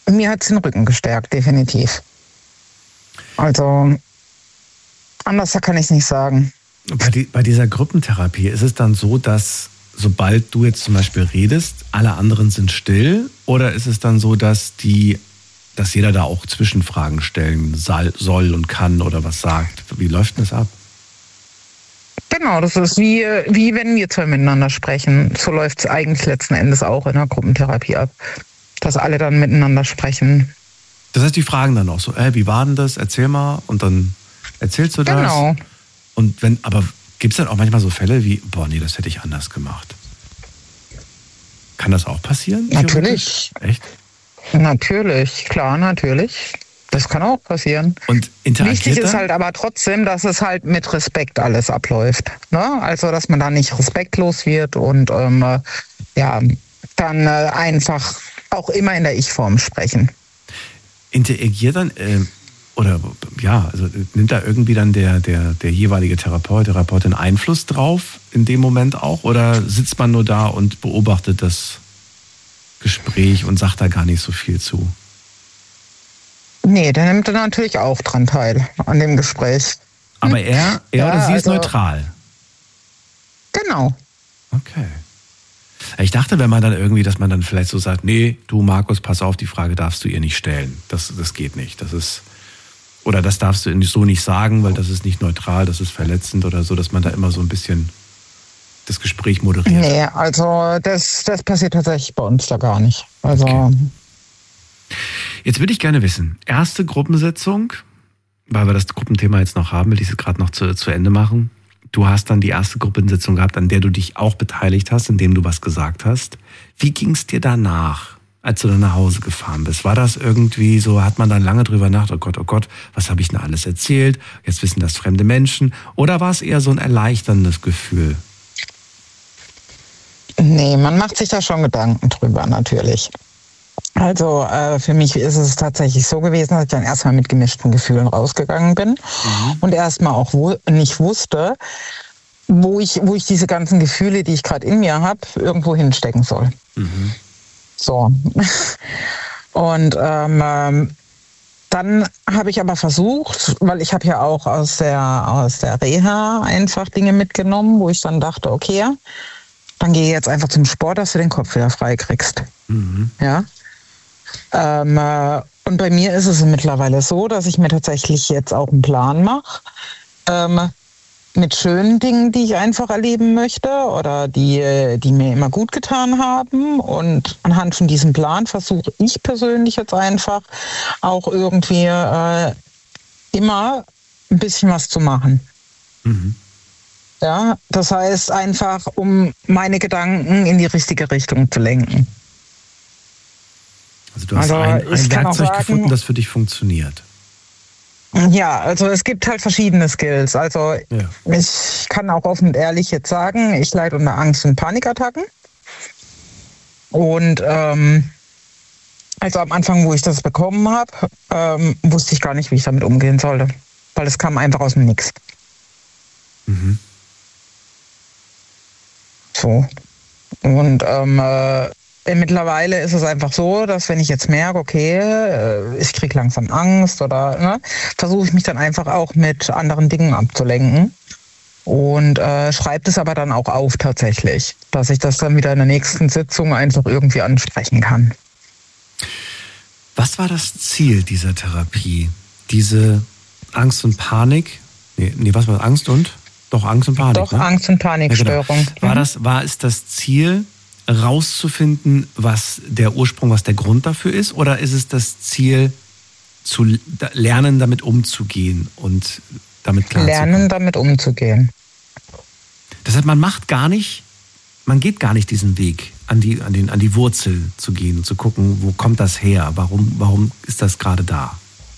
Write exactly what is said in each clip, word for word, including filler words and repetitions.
mir hat es den Rücken gestärkt, definitiv. Also, anders kann ich es nicht sagen. Bei, die, bei dieser Gruppentherapie ist es dann so, dass sobald du jetzt zum Beispiel redest, alle anderen sind still? Oder ist es dann so, dass die, dass jeder da auch Zwischenfragen stellen soll und kann oder was sagt? Wie läuft denn das ab? Genau, das ist wie, wie wenn wir zwei miteinander sprechen. So läuft es eigentlich letzten Endes auch in der Gruppentherapie ab. Dass alle dann miteinander sprechen. Das heißt, die fragen dann auch so, äh, wie war denn das? Erzähl mal. Und dann erzählst du das. Genau. Und wenn, aber gibt es dann auch manchmal so Fälle wie, boah, nee, das hätte ich anders gemacht? Kann das auch passieren? Natürlich. Echt? Natürlich, klar, natürlich. Das kann auch passieren. Und interagiert Wichtig ist dann? halt aber trotzdem, dass es halt mit Respekt alles abläuft. Ne? Also, dass man da nicht respektlos wird und ähm, ja, dann äh, einfach auch immer in der Ich-Form sprechen. Interagiert dann, äh, oder ja, also nimmt da irgendwie dann der, der, der jeweilige Therapeut, Therapeutin Einfluss drauf in dem Moment auch? Oder sitzt man nur da und beobachtet das Gespräch und sagt da gar nicht so viel zu? Nee, der nimmt dann natürlich auch dran teil an dem Gespräch. Aber er, er Ja, oder sie ist also- neutral? Genau. Okay. Ich dachte, wenn man dann irgendwie, dass man dann vielleicht so sagt, nee, du Markus, pass auf, die Frage darfst du ihr nicht stellen. Das, das geht nicht. Das ist, oder das darfst du so nicht sagen, weil das ist nicht neutral, das ist verletzend oder so, dass man da immer so ein bisschen das Gespräch moderiert. Nee, also das, das passiert tatsächlich bei uns da gar nicht. Also Okay. Jetzt würde ich gerne wissen, erste Gruppensitzung, weil wir das Gruppenthema jetzt noch haben, will ich es gerade noch zu, zu Ende machen. Du hast dann die erste Gruppensitzung gehabt, an der du dich auch beteiligt hast, indem du was gesagt hast. Wie ging es dir danach, als du dann nach Hause gefahren bist? War das irgendwie so, hat man dann lange drüber nachgedacht, oh Gott, oh Gott, was habe ich denn alles erzählt? Jetzt wissen das fremde Menschen. Oder war es eher so ein erleichterndes Gefühl? nee, man macht sich da schon Gedanken drüber natürlich. Also äh, für mich ist es tatsächlich so gewesen, dass ich dann erstmal mit gemischten Gefühlen rausgegangen bin mhm. und erstmal auch wo, nicht wusste, wo ich, wo ich diese ganzen Gefühle, die ich gerade in mir habe, irgendwo hinstecken soll. Mhm. So. Und ähm, dann habe ich aber versucht, weil ich habe ja auch aus der, aus der Reha einfach Dinge mitgenommen, wo ich dann dachte, okay, dann gehe jetzt einfach zum Sport, dass du den Kopf wieder frei kriegst. Mhm. Ja. Ähm, äh, und bei mir ist es mittlerweile so, dass ich mir tatsächlich jetzt auch einen Plan mache, ähm, mit schönen Dingen, die ich einfach erleben möchte oder die, die mir immer gut getan haben. Und anhand von diesem Plan versuche ich persönlich jetzt einfach auch irgendwie äh, immer ein bisschen was zu machen. Mhm. Ja, das heißt einfach, um meine Gedanken in die richtige Richtung zu lenken. Also du hast also ein, ein Werkzeug sagen, gefunden, das für dich funktioniert. Ja, also es gibt halt verschiedene Skills. Also ja. Ich kann auch offen und ehrlich jetzt sagen, ich leide unter Angst- und Panikattacken. Und ähm, also am Anfang, wo ich das bekommen habe, ähm, wusste ich gar nicht, wie ich damit umgehen sollte. Weil es kam einfach aus dem Nix. Mhm. So. Und ähm, äh, mittlerweile ist es einfach so, dass wenn ich jetzt merke, okay, äh, ich kriege langsam Angst oder ne, versuche ich mich dann einfach auch mit anderen Dingen abzulenken. Und äh, schreibe das aber dann auch auf tatsächlich, dass ich das dann wieder in der nächsten Sitzung einfach irgendwie ansprechen kann. Was war das Ziel dieser Therapie? Diese Angst und Panik? Nee, nee was war Angst und? Doch, Angst und Panik. Doch, ne? Angst- und Panikstörung. Ja, genau. War das, war es das Ziel, rauszufinden, was der Ursprung, was der Grund dafür ist? Oder ist es das Ziel, zu lernen, damit umzugehen und damit klarzukommen? Lernen, damit umzugehen. Das heißt, man macht gar nicht, man geht gar nicht diesen Weg, an die, an den, an die Wurzel zu gehen und zu gucken, wo kommt das her? Warum, warum ist das gerade da?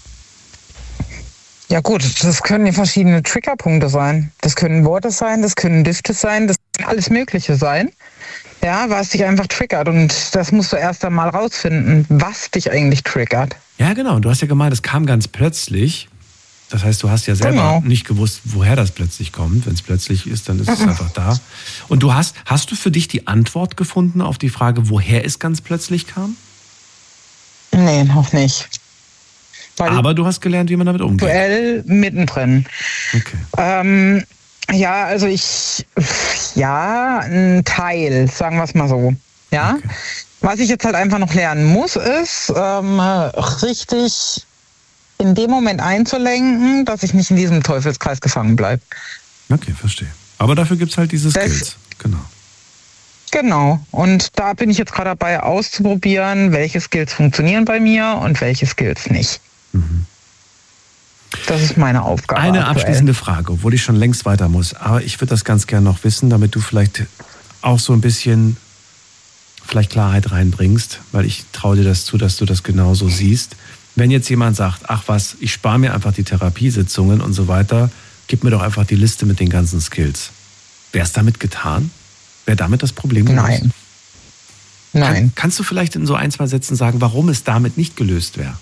Ja gut, das können verschiedene Triggerpunkte sein. Das können Worte sein, das können Düfte sein, das kann alles Mögliche sein. Ja, was dich einfach triggert. Und das musst du erst einmal rausfinden, was dich eigentlich triggert. Ja, genau. Und du hast ja gemeint, es kam ganz plötzlich. Das heißt, du hast ja selber genau. nicht gewusst, woher das plötzlich kommt. Wenn es plötzlich ist, dann ist es einfach da. Und du hast, hast du für dich die Antwort gefunden auf die Frage, woher es ganz plötzlich kam? Nee, noch nicht. Weil Aber du hast gelernt, wie man damit umgeht. Aktuell mittendrin. Okay. Ähm, ja, also ich, ja, ein Teil, sagen wir es mal so. Ja. Okay. Was ich jetzt halt einfach noch lernen muss, ist, ähm, richtig in dem Moment einzulenken, dass ich nicht in diesem Teufelskreis gefangen bleibe. Okay, verstehe. Aber dafür gibt es halt diese Skills. Das, genau. Genau. Und da bin ich jetzt gerade dabei auszuprobieren, welche Skills funktionieren bei mir und welche Skills nicht. Mhm. Das ist meine Aufgabe. Eine aktuell. abschließende Frage, obwohl ich schon längst weiter muss. Aber ich würde das ganz gerne noch wissen, damit du vielleicht auch so ein bisschen vielleicht Klarheit reinbringst, weil ich traue dir das zu, dass du das genauso siehst. Wenn jetzt jemand sagt, ach was, ich spare mir einfach die Therapiesitzungen und so weiter, gib mir doch einfach die Liste mit den ganzen Skills. Wäre es damit getan? Wäre damit das Problem gelöst? Nein. Nein. Kann, kannst du vielleicht in so ein, zwei Sätzen sagen, warum es damit nicht gelöst wäre?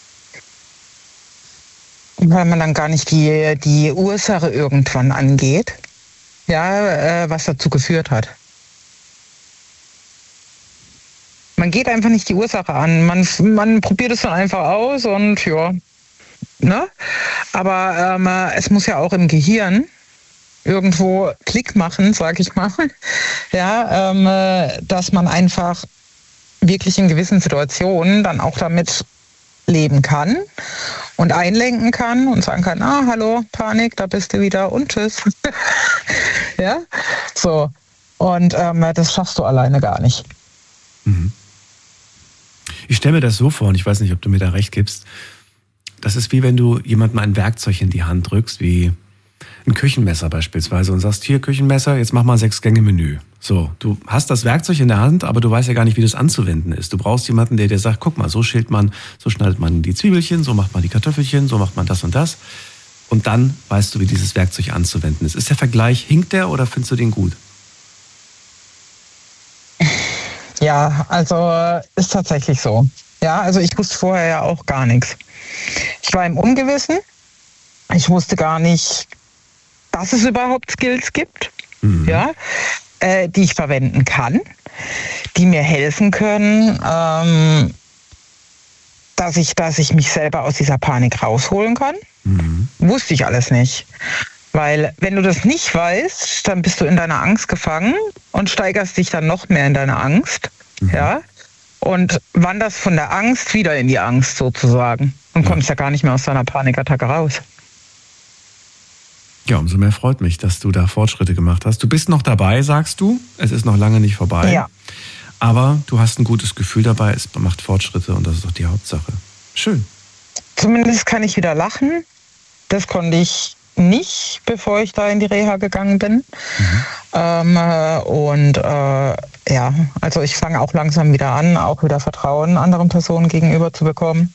Weil man dann gar nicht die, die Ursache irgendwann angeht, ja, äh, was dazu geführt hat. Man geht einfach nicht die Ursache an. Man, man probiert es dann einfach aus und ja, ne? Aber ähm, es muss ja auch im Gehirn irgendwo Klick machen, sag ich mal, ja, ähm, dass man einfach wirklich in gewissen Situationen dann auch damit leben kann und einlenken kann und sagen kann, ah, hallo, Panik, da bist du wieder und tschüss. Ja, so. Und ähm, das schaffst du alleine gar nicht. Mhm. Ich stelle mir das so vor, und ich weiß nicht, ob du mir da recht gibst, das ist wie wenn du jemandem ein Werkzeug in die Hand drückst, wie ein Küchenmesser beispielsweise und sagst, hier Küchenmesser, jetzt mach mal sechs Gänge Menü. So, du hast das Werkzeug in der Hand, aber du weißt ja gar nicht, wie das anzuwenden ist. Du brauchst jemanden, der dir sagt, guck mal, so schält man, so schneidet man die Zwiebelchen, so macht man die Kartoffelchen, so macht man das und das. Und dann weißt du, wie dieses Werkzeug anzuwenden ist. Ist der Vergleich, hinkt der oder findest du den gut? Ja, also ist tatsächlich so. Ja, also ich wusste vorher ja auch gar nichts. Ich war im Ungewissen. Ich wusste gar nicht, dass es überhaupt Skills gibt, mhm. ja, äh, die ich verwenden kann, die mir helfen können, ähm, dass ich, dass ich mich selber aus dieser Panik rausholen kann. Mhm. Wusste ich alles nicht. Weil wenn du das nicht weißt, dann bist du in deiner Angst gefangen und steigerst dich dann noch mehr in deine Angst. Mhm. Ja? Und wanderst von der Angst wieder in die Angst sozusagen. Und ja. kommst ja gar nicht mehr aus deiner Panikattacke raus. Ja, umso mehr freut mich, dass du da Fortschritte gemacht hast. Du bist noch dabei, sagst du. Es ist noch lange nicht vorbei. Ja. Aber du hast ein gutes Gefühl dabei, es macht Fortschritte und das ist doch die Hauptsache. Schön. Zumindest kann ich wieder lachen. Das konnte ich nicht, bevor ich da in die Reha gegangen bin. Mhm. Ähm, und äh, ja, also ich fange auch langsam wieder an, auch wieder Vertrauen anderen Personen gegenüber zu bekommen,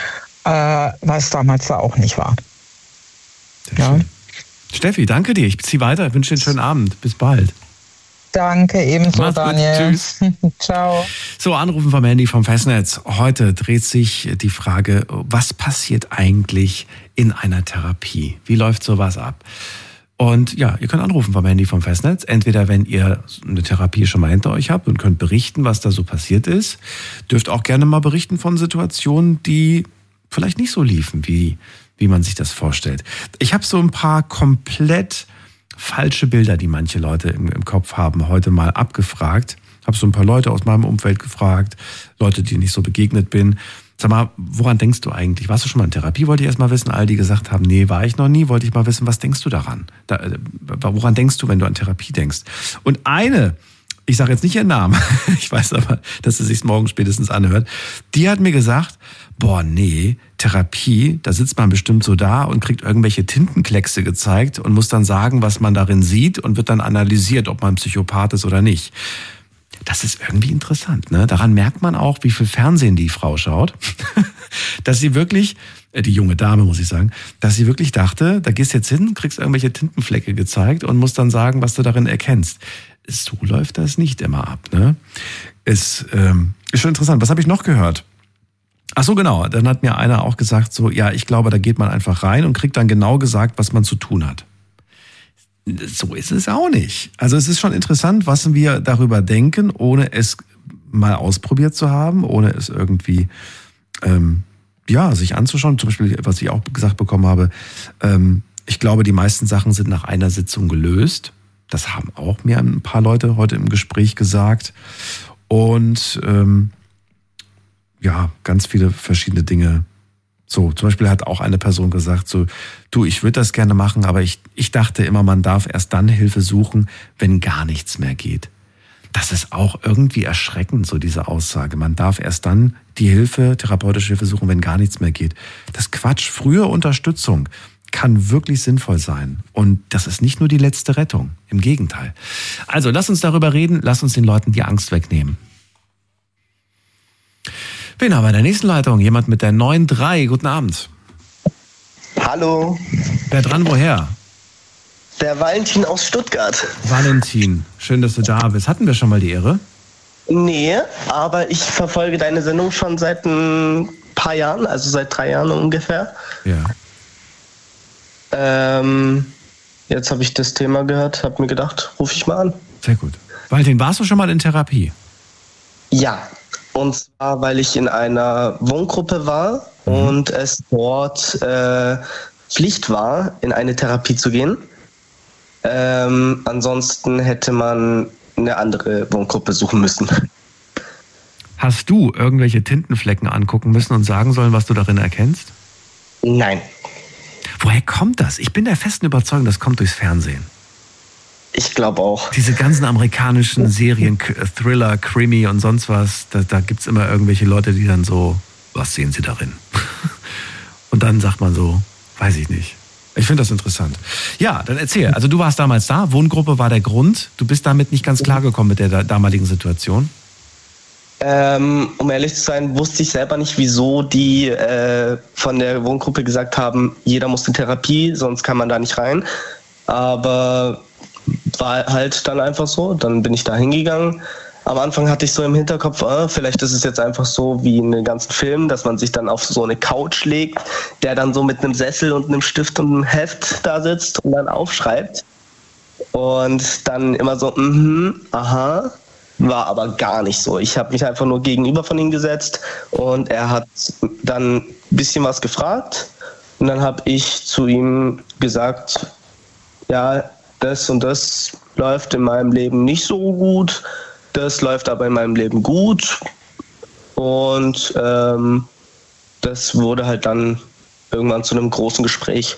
äh, was damals da auch nicht war. Sehr ja. schön. Steffi, danke dir. Ich ziehe weiter. Ich wünsche dir einen schönen Abend. Bis bald. Danke, ebenso, Mach's Daniel. Gut. Tschüss. Ciao. So, Anrufen vom Handy vom Festnetz. Heute dreht sich die Frage, was passiert eigentlich in einer Therapie? Wie läuft sowas ab? Und ja, ihr könnt anrufen vom Handy vom Festnetz. Entweder, wenn ihr eine Therapie schon mal hinter euch habt und könnt berichten, was da so passiert ist. Dürft auch gerne mal berichten von Situationen, die vielleicht nicht so liefen, wie wie man sich das vorstellt. Ich habe so ein paar komplett falsche Bilder, die manche Leute im, im Kopf haben, heute mal abgefragt. Habe so ein paar Leute aus meinem Umfeld gefragt, Leute, die nicht so begegnet bin. Sag mal, woran denkst du eigentlich? Warst du schon mal in Therapie? Wollte ich erst mal wissen. All die gesagt haben, nee, war ich noch nie. Wollte ich mal wissen, was denkst du daran? Da, woran denkst du, wenn du an Therapie denkst? Und eine, ich sage jetzt nicht ihren Namen, ich weiß aber, dass sie sich morgen spätestens anhört, die hat mir gesagt, boah, nee, Therapie, da sitzt man bestimmt so da und kriegt irgendwelche Tintenkleckse gezeigt und muss dann sagen, was man darin sieht und wird dann analysiert, ob man Psychopath ist oder nicht. Das ist irgendwie interessant, ne? Daran merkt man auch, wie viel Fernsehen die Frau schaut, dass sie wirklich, äh, die junge Dame muss ich sagen, dass sie wirklich dachte, da gehst jetzt hin, kriegst irgendwelche Tintenflecke gezeigt und musst dann sagen, was du darin erkennst. So läuft das nicht immer ab, ne? Ist, ähm, ist schon interessant. Was habe ich noch gehört? Ach so, genau. Dann hat mir einer auch gesagt, so, ja, ich glaube, da geht man einfach rein und kriegt dann genau gesagt, was man zu tun hat. So ist es auch nicht. Also es ist schon interessant, was wir darüber denken, ohne es mal ausprobiert zu haben, ohne es irgendwie ähm, ja, sich anzuschauen. Zum Beispiel, was ich auch gesagt bekommen habe, ähm, ich glaube, die meisten Sachen sind nach einer Sitzung gelöst. Das haben auch mir ein paar Leute heute im Gespräch gesagt. Und ähm, ja, ganz viele verschiedene Dinge. So, zum Beispiel hat auch eine Person gesagt, so, du, ich würde das gerne machen, aber ich, ich dachte immer, man darf erst dann Hilfe suchen, wenn gar nichts mehr geht. Das ist auch irgendwie erschreckend, so diese Aussage. Man darf erst dann die Hilfe, therapeutische Hilfe suchen, wenn gar nichts mehr geht. Das ist Quatsch. Frühe Unterstützung kann wirklich sinnvoll sein. Und das ist nicht nur die letzte Rettung. Im Gegenteil. Also, lass uns darüber reden. Lass uns den Leuten die Angst wegnehmen. Wen haben wir in der nächsten Leitung? Jemand mit der neun drei. Guten Abend. Hallo. Wer dran, woher? Der Valentin aus Stuttgart. Valentin, schön, dass du da bist. Hatten wir schon mal die Ehre? Nee, aber ich verfolge deine Sendung schon seit ein paar Jahren, also seit drei Jahren ungefähr. Ja. Ähm, jetzt habe ich das Thema gehört, habe mir gedacht, rufe ich mal an. Sehr gut. Valentin, warst du schon mal in Therapie? Ja, und zwar, weil ich in einer Wohngruppe war mhm. und es dort äh, Pflicht war, in eine Therapie zu gehen. Ähm, ansonsten hätte man eine andere Wohngruppe suchen müssen. Hast du irgendwelche Tintenflecken angucken müssen und sagen sollen, was du darin erkennst? Nein. Woher kommt das? Ich bin der festen Überzeugung, das kommt durchs Fernsehen. Ich glaube auch. Diese ganzen amerikanischen Serien, Thriller, Krimi und sonst was, da, da gibt es immer irgendwelche Leute, die dann so, was sehen sie darin? Und dann sagt man so, weiß ich nicht. Ich finde das interessant. Ja, dann erzähl. Also du warst damals da, Wohngruppe war der Grund. Du bist damit nicht ganz klargekommen mit der damaligen Situation? Ähm, um ehrlich zu sein, wusste ich selber nicht, wieso die äh, von der Wohngruppe gesagt haben, jeder muss in Therapie, sonst kann man da nicht rein. Aber war halt dann einfach so. Dann bin ich da hingegangen. Am Anfang hatte ich so im Hinterkopf, äh, vielleicht ist es jetzt einfach so wie in den ganzen Filmen, dass man sich dann auf so eine Couch legt, der dann so mit einem Sessel und einem Stift und einem Heft da sitzt und dann aufschreibt. Und dann immer so, mhm, aha, war aber gar nicht so. Ich habe mich einfach nur gegenüber von ihm gesetzt und er hat dann ein bisschen was gefragt und dann habe ich zu ihm gesagt, ja, das und das läuft in meinem Leben nicht so gut. Das läuft aber in meinem Leben gut und ähm, das wurde halt dann irgendwann zu einem großen Gespräch.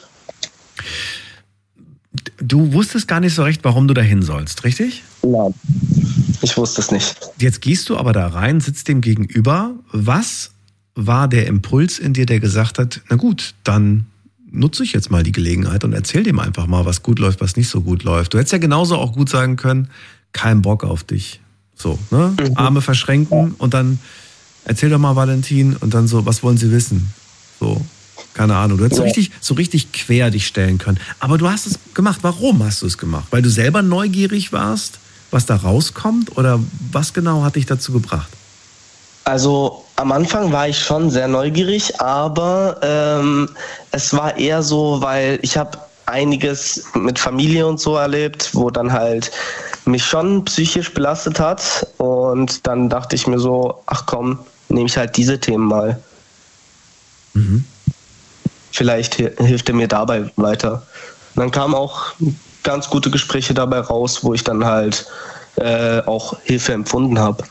Du wusstest gar nicht so recht, warum du da hin sollst, richtig? Nein, ich wusste es nicht. Jetzt gehst du aber da rein, sitzt dem gegenüber. Was war der Impuls in dir, der gesagt hat, na gut, dann nutze ich jetzt mal die Gelegenheit und erzähl dem einfach mal, was gut läuft, was nicht so gut läuft. Du hättest ja genauso auch gut sagen können, kein Bock auf dich. So, ne? Mhm. Arme verschränken und dann erzähl doch mal, Valentin, und dann so, was wollen Sie wissen? So, keine Ahnung. Du hättest ja. so richtig, so richtig quer dich stellen können. Aber du hast es gemacht. Warum hast du es gemacht? Weil du selber neugierig warst, was da rauskommt? Oder was genau hat dich dazu gebracht? Also am Anfang war ich schon sehr neugierig, aber ähm, es war eher so, weil ich habe einiges mit Familie und so erlebt, wo dann halt mich schon psychisch belastet hat und dann dachte ich mir so, ach komm, nehme ich halt diese Themen mal. Mhm. Vielleicht hilft er mir dabei weiter. Und dann kamen auch ganz gute Gespräche dabei raus, wo ich dann halt äh, auch Hilfe empfunden habe.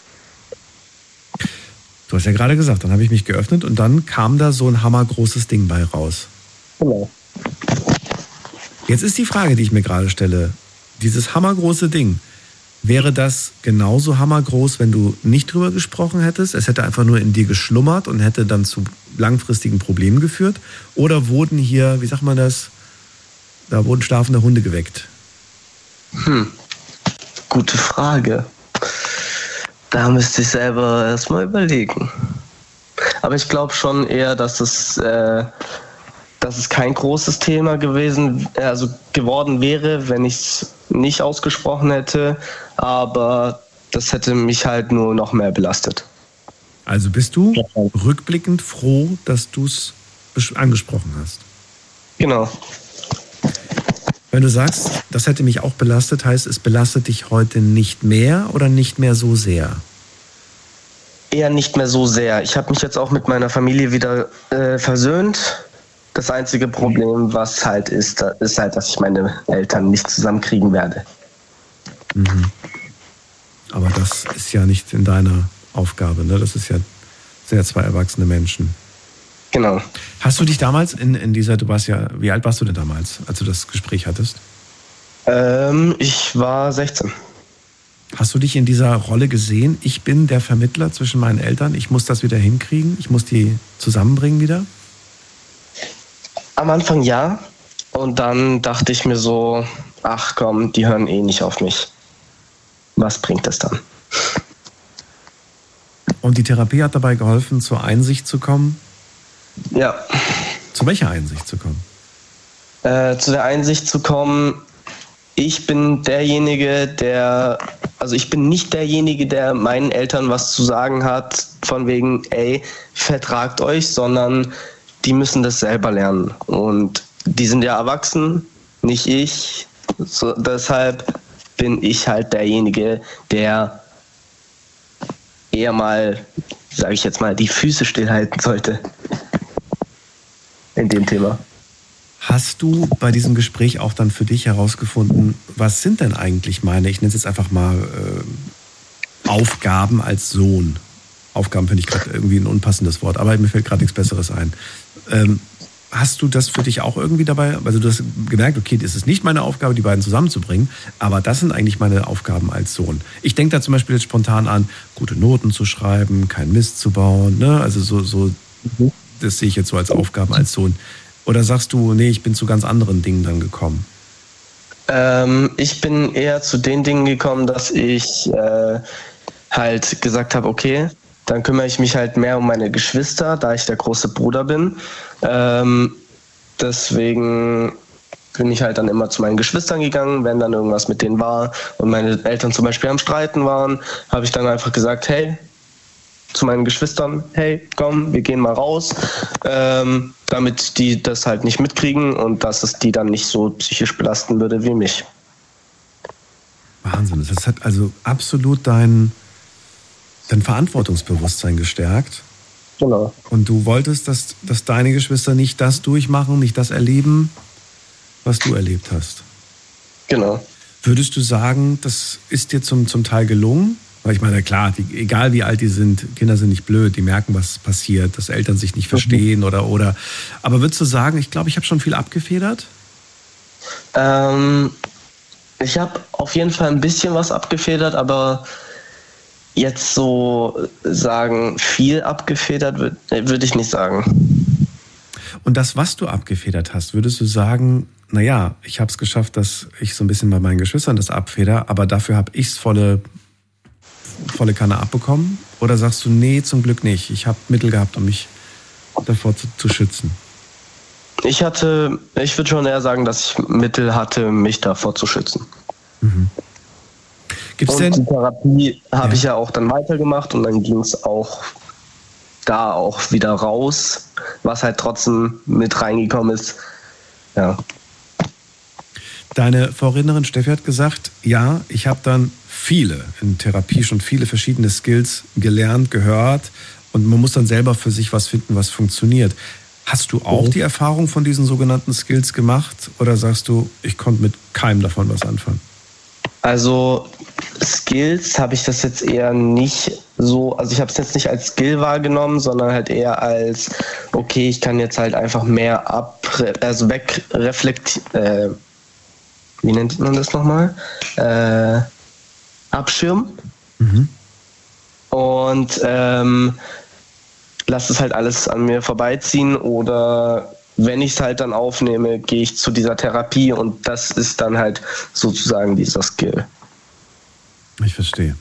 Du hast ja gerade gesagt, dann habe ich mich geöffnet und dann kam da so ein hammergroßes Ding bei raus. Genau. Jetzt ist die Frage, die ich mir gerade stelle, dieses hammergroße Ding, wäre das genauso hammergroß, wenn du nicht drüber gesprochen hättest? Es hätte einfach nur in dir geschlummert und hätte dann zu langfristigen Problemen geführt? Oder wurden hier, wie sagt man das, da wurden schlafende Hunde geweckt? Hm, gute Frage. Da müsste ich selber erstmal überlegen. Aber ich glaube schon eher, dass es, äh, dass es kein großes Thema gewesen, also geworden wäre, wenn ich es nicht ausgesprochen hätte. Aber das hätte mich halt nur noch mehr belastet. Also bist du ja. rückblickend froh, dass du es angesprochen hast? Genau. Wenn du sagst, das hätte mich auch belastet, heißt es belastet dich heute nicht mehr oder nicht mehr so sehr? eher nicht mehr so sehr. Ich habe mich jetzt auch mit meiner Familie wieder äh, versöhnt. Das einzige Problem, was halt ist, ist halt, dass ich meine Eltern nicht zusammenkriegen werde. Mhm. Aber das ist ja nicht in deiner Aufgabe, ne? Das ist ja, sind ja zwei erwachsene Menschen. Genau. Hast du dich damals in, in dieser, du warst ja, wie alt warst du denn damals, als du das Gespräch hattest? Ähm, ich war sechzehn. Hast du dich in dieser Rolle gesehen? Ich bin der Vermittler zwischen meinen Eltern, ich muss das wieder hinkriegen, ich muss die zusammenbringen wieder? Am Anfang ja. Und dann dachte ich mir so, ach komm, die hören eh nicht auf mich. Was bringt das dann? Und die Therapie hat dabei geholfen, zur Einsicht zu kommen? Ja. Zu welcher Einsicht zu kommen? Äh, zu der Einsicht zu kommen, ich bin derjenige, der, also ich bin nicht derjenige, der meinen Eltern was zu sagen hat, von wegen, ey, vertragt euch, sondern die müssen das selber lernen. Und die sind ja erwachsen, nicht ich. So, deshalb bin ich halt derjenige, der eher mal, sage ich jetzt mal, die Füße stillhalten sollte. In dem Thema. Hast du bei diesem Gespräch auch dann für dich herausgefunden, was sind denn eigentlich meine, ich nenne es jetzt einfach mal äh, Aufgaben als Sohn? Aufgaben finde ich gerade irgendwie ein unpassendes Wort, aber mir fällt gerade nichts Besseres ein. Ähm, hast du das für dich auch irgendwie dabei, also du hast gemerkt, okay, das ist nicht meine Aufgabe, die beiden zusammenzubringen, aber das sind eigentlich meine Aufgaben als Sohn. Ich denke da zum Beispiel jetzt spontan an, gute Noten zu schreiben, keinen Mist zu bauen, ne? Also so, so mhm. Das sehe ich jetzt so als Aufgaben als Sohn. Oder sagst du, nee, ich bin zu ganz anderen Dingen dann gekommen? Ähm, ich bin eher zu den Dingen gekommen, dass ich äh, halt gesagt habe, okay, dann kümmere ich mich halt mehr um meine Geschwister, da ich der große Bruder bin. Ähm, deswegen bin ich halt dann immer zu meinen Geschwistern gegangen, wenn dann irgendwas mit denen war und meine Eltern zum Beispiel am Streiten waren, habe ich dann einfach gesagt, hey, zu meinen Geschwistern, hey, komm, wir gehen mal raus, ähm, damit die das halt nicht mitkriegen und dass es die dann nicht so psychisch belasten würde wie mich. Wahnsinn, das hat also absolut dein, dein Verantwortungsbewusstsein gestärkt. Genau. Und du wolltest, dass, dass deine Geschwister nicht das durchmachen, nicht das erleben, was du erlebt hast. Genau. Würdest du sagen, das ist dir zum, zum Teil gelungen? Weil ich meine, klar, die, egal wie alt die sind, Kinder sind nicht blöd, die merken, was passiert, dass Eltern sich nicht verstehen mhm. oder, oder. Aber würdest du sagen, ich glaube, ich habe schon viel abgefedert? Ähm, ich habe auf jeden Fall ein bisschen was abgefedert, aber jetzt so sagen, viel abgefedert würde würd ich nicht sagen. Und das, was du abgefedert hast, würdest du sagen, naja, ich habe es geschafft, dass ich so ein bisschen bei meinen Geschwistern das abfeder, aber dafür habe ich es volle... volle Kanne abbekommen? Oder sagst du, nee, zum Glück nicht. Ich habe Mittel gehabt, um mich davor zu, zu schützen? Ich hatte, ich würde schon eher sagen, dass ich Mittel hatte, mich davor zu schützen. Mhm. Gibt's und denn? Die Therapie habe ja. ich ja auch dann weitergemacht und dann ging es auch da auch wieder raus, was halt trotzdem mit reingekommen ist. Ja. Deine Vorrednerin Steffi hat gesagt, ja, ich habe dann viele in Therapie schon viele verschiedene Skills gelernt, gehört und man muss dann selber für sich was finden, was funktioniert. Hast du auch die Erfahrung von diesen sogenannten Skills gemacht oder sagst du, ich konnte mit keinem davon was anfangen? Also Skills habe ich das jetzt eher nicht so, also ich habe es jetzt nicht als Skill wahrgenommen, sondern halt eher als, okay, ich kann jetzt halt einfach mehr ab, also wegreflektieren, äh, wie nennt man das nochmal? Äh, abschirmen. Mhm. Und ähm, lass es halt alles an mir vorbeiziehen oder wenn ich es halt dann aufnehme, gehe ich zu dieser Therapie und das ist dann halt sozusagen dieser Skill. Ich verstehe.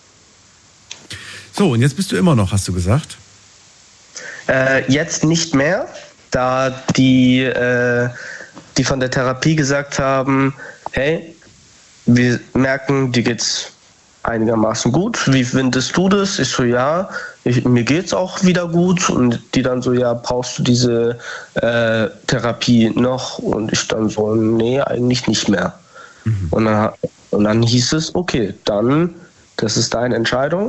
So, und jetzt bist du immer noch, hast du gesagt? Äh, jetzt nicht mehr, da die, äh, die von der Therapie gesagt haben, hey, wir merken, dir geht's einigermaßen gut. Wie findest du das? Ich so, ja, ich, mir geht's auch wieder gut. Und die dann so, ja, brauchst du diese äh, Therapie noch? Und ich dann so, nee, eigentlich nicht mehr. Mhm. Und, dann, und dann hieß es, okay, dann, das ist deine Entscheidung.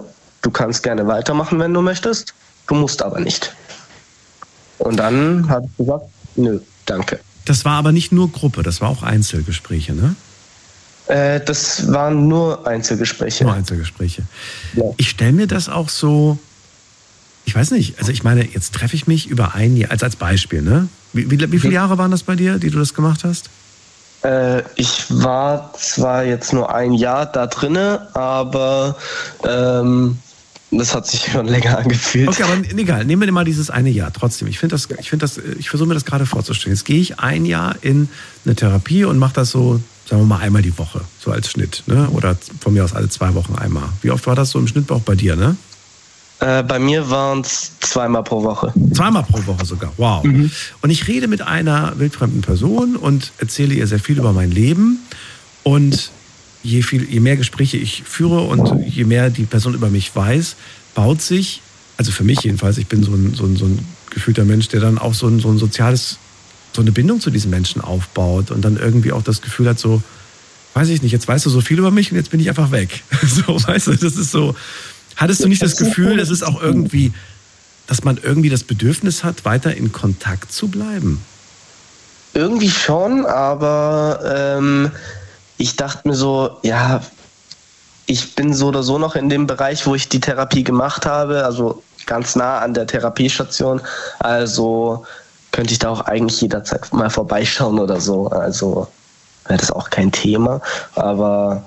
du kannst gerne weitermachen, wenn du möchtest, du musst aber nicht. Und dann hat ich gesagt, nö, danke. Das war aber nicht nur Gruppe, das war auch Einzelgespräche, ne? Äh, das waren nur Einzelgespräche. Nur Einzelgespräche. Ja. Ich stelle mir das auch so, ich weiß nicht, also ich meine, jetzt treffe ich mich über ein Jahr, als, als Beispiel, ne? Wie, wie, wie viele Jahre waren das bei dir, die du das gemacht hast? Äh, ich war zwar jetzt nur ein Jahr da drinne, aber ähm, das hat sich schon länger angefühlt. Okay, aber egal, nehmen wir mal dieses eine Jahr trotzdem. Ich finde das, ich finde das, ich versuche mir das gerade vorzustellen. Jetzt gehe ich ein Jahr in eine Therapie und mache das so, sagen wir mal, einmal die Woche, so als Schnitt, ne? Oder von mir aus alle zwei Wochen einmal. Wie oft war das so im Schnitt auch bei dir, ne? Äh, bei mir waren es zweimal pro Woche. Zweimal pro Woche sogar, wow. Mhm. Und ich rede mit einer wildfremden Person und erzähle ihr sehr viel über mein Leben. Und je, viel, je mehr Gespräche ich führe und je mehr die Person über mich weiß, baut sich, also für mich jedenfalls, ich bin so ein, so ein, so ein gefühlter Mensch, der dann auch so ein, so ein soziales, so eine Bindung zu diesen Menschen aufbaut und dann irgendwie auch das Gefühl hat, so, weiß ich nicht, jetzt weißt du so viel über mich und jetzt bin ich einfach weg. So, weißt du, das ist so. Hattest du nicht das Gefühl, es ist auch irgendwie, dass man irgendwie das Bedürfnis hat, weiter in Kontakt zu bleiben? Irgendwie schon, aber ähm, ich dachte mir so, ja, ich bin so oder so noch in dem Bereich, wo ich die Therapie gemacht habe, also ganz nah an der Therapiestation, also könnte ich da auch eigentlich jederzeit mal vorbeischauen oder so, also wäre das auch kein Thema, aber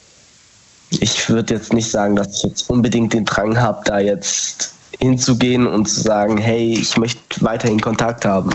ich würde jetzt nicht sagen, dass ich jetzt unbedingt den Drang habe, da jetzt hinzugehen und zu sagen, hey, ich möchte weiterhin Kontakt haben.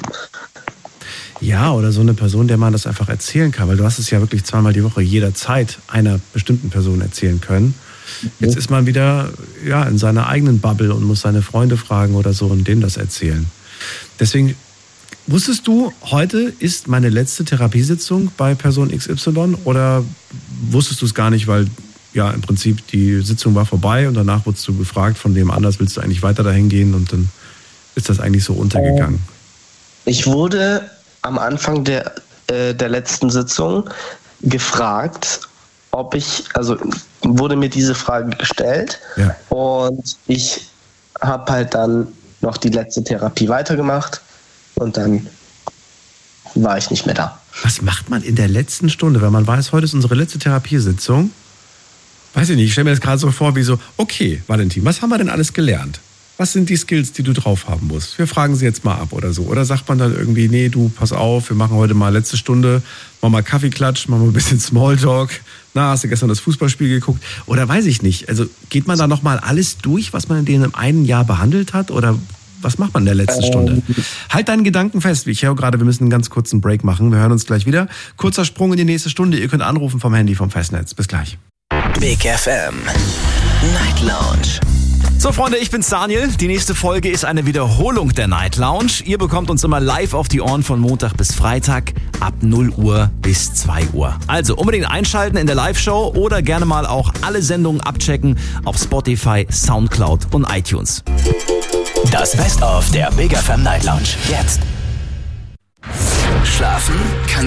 Ja, oder so eine Person, der man das einfach erzählen kann, weil du hast es ja wirklich zweimal die Woche jederzeit einer bestimmten Person erzählen können. Jetzt ist man wieder ja, in seiner eigenen Bubble und muss seine Freunde fragen oder so und denen das erzählen. Deswegen, wusstest du, heute ist meine letzte Therapiesitzung bei Person X Y oder wusstest du es gar nicht, weil ja, im Prinzip die Sitzung war vorbei und danach wurdest du gefragt, von wem anders willst du eigentlich weiter dahin gehen und dann ist das eigentlich so untergegangen. Ich wurde am Anfang der, äh, der letzten Sitzung gefragt, ob ich, also wurde mir diese Frage gestellt ja. Und ich habe halt dann noch die letzte Therapie weitergemacht und dann war ich nicht mehr da. Was macht man in der letzten Stunde, wenn man weiß, heute ist unsere letzte Therapiesitzung? Weiß ich nicht, ich stelle mir das gerade so vor, wie so, okay, Valentin, was haben wir denn alles gelernt? Was sind die Skills, die du drauf haben musst? Wir fragen sie jetzt mal ab oder so. Oder sagt man dann irgendwie, nee, du, pass auf, wir machen heute mal letzte Stunde, machen mal Kaffeeklatsch, machen mal ein bisschen Smalltalk. Na, hast du gestern das Fußballspiel geguckt? Oder weiß ich nicht. Also geht man da nochmal alles durch, was man in dem einen Jahr behandelt hat? Oder was macht man in der letzten ähm. Stunde? Halt deinen Gedanken fest. Ich höre gerade, wir müssen einen ganz kurzen Break machen. Wir hören uns gleich wieder. Kurzer Sprung in die nächste Stunde. Ihr könnt anrufen vom Handy, vom Festnetz. Bis gleich. Big F M Night Lounge. So Freunde, ich bin's Daniel. Die nächste Folge ist eine Wiederholung der Night Lounge. Ihr bekommt uns immer live auf die Ohren von Montag bis Freitag ab null Uhr bis zwei Uhr. Also unbedingt einschalten in der Live-Show oder gerne mal auch alle Sendungen abchecken auf Spotify, Soundcloud und iTunes. Das Best-of der Big F M Night Lounge. Jetzt. Schlafen kannst